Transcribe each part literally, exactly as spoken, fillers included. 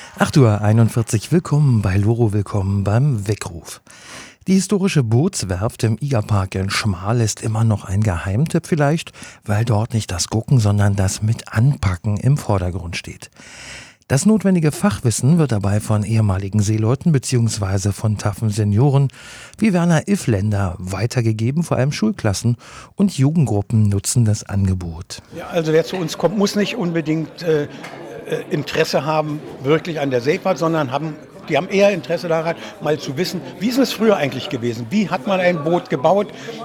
acht Uhr einundvierzig, willkommen bei Loro, willkommen beim Weckruf. Die historische Bootswerft im Igerpark in Schmal ist immer noch ein Geheimtipp vielleicht, weil dort nicht das Gucken, sondern das Mit-Anpacken im Vordergrund steht. Das notwendige Fachwissen wird dabei von ehemaligen Seeleuten bzw. von taffen Senioren wie Werner Iffländer weitergegeben, vor allem Schulklassen und Jugendgruppen nutzen das Angebot. Ja, also wer zu uns kommt, muss nicht unbedingt äh, Interesse haben wirklich an der Seefahrt, sondern haben Die haben eher Interesse daran, mal zu wissen, wie ist es früher eigentlich gewesen? Wie hat man ein Boot gebaut?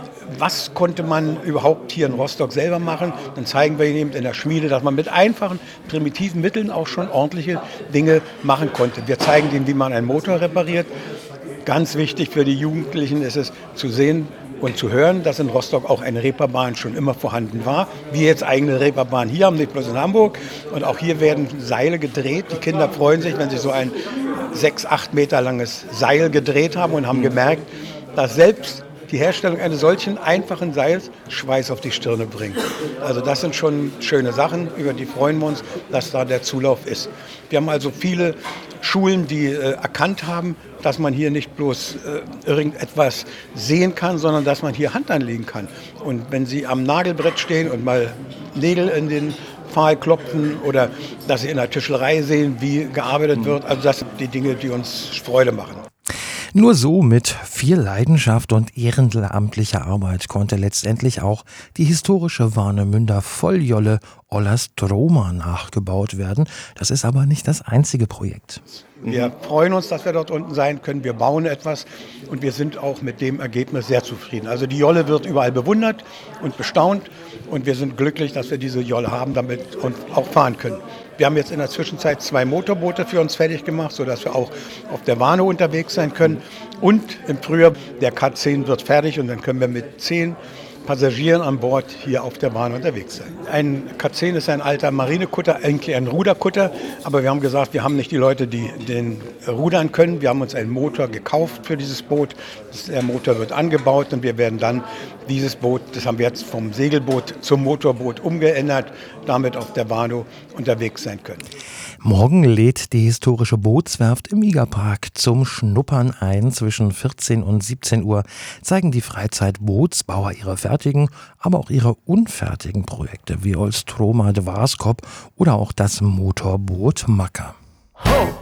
Was konnte man überhaupt hier in Rostock selber machen? Dann zeigen wir ihnen eben in der Schmiede, dass man mit einfachen, primitiven Mitteln auch schon ordentliche Dinge machen konnte. Wir zeigen ihnen, wie man einen Motor repariert. Ganz wichtig für die Jugendlichen ist es zu sehen und zu hören, dass in Rostock auch eine Reeperbahn schon immer vorhanden war. Wir jetzt eigene Reeperbahn hier haben, nicht bloß in Hamburg. Und auch hier werden Seile gedreht. Die Kinder freuen sich, wenn sie so ein sechs, acht Meter langes Seil gedreht haben und haben gemerkt, dass selbst die Herstellung eines solchen einfachen Seils Schweiß auf die Stirne bringt. Also das sind schon schöne Sachen, über die freuen wir uns, dass da der Zulauf ist. Wir haben also viele Schulen, die äh, erkannt haben, dass man hier nicht bloß äh, irgendetwas sehen kann, sondern dass man hier Hand anlegen kann. Und wenn Sie am Nagelbrett stehen und mal Nägel in den Pfahl klopfen oder dass Sie in der Tischlerei sehen, wie gearbeitet wird, also das sind die Dinge, die uns Freude machen. Nur so mit viel Leidenschaft und ehrenamtlicher Arbeit konnte letztendlich auch die historische Warnemünder Volljolle Ola Stroma nachgebaut werden. Das ist aber nicht das einzige Projekt. Wir freuen uns, dass wir dort unten sein können. Wir bauen etwas und wir sind auch mit dem Ergebnis sehr zufrieden. Also die Jolle wird überall bewundert und bestaunt und wir sind glücklich, dass wir diese Jolle haben, damit und auch fahren können. Wir haben jetzt in der Zwischenzeit zwei Motorboote für uns fertig gemacht, sodass wir auch auf der Warnow unterwegs sein können. Und im Frühjahr, der K zehn wird fertig und dann können wir mit zehn Passagieren an Bord hier auf der Warnow unterwegs sein. Ein K zehn ist ein alter Marinekutter, eigentlich ein Ruderkutter, aber wir haben gesagt, wir haben nicht die Leute, die den rudern können. Wir haben uns einen Motor gekauft für dieses Boot. Der Motor wird angebaut und wir werden dann dieses Boot, das haben wir jetzt vom Segelboot zum Motorboot umgeändert, damit auf der Warnow unterwegs sein können. Morgen lädt die historische Bootswerft im Igerpark zum Schnuppern ein. Zwischen vierzehn und siebzehn Uhr zeigen die Freizeitbootsbauer ihre fertigen, aber auch ihre unfertigen Projekte wie Ola Stroma de Warskop oder auch das Motorboot Macker. Ho!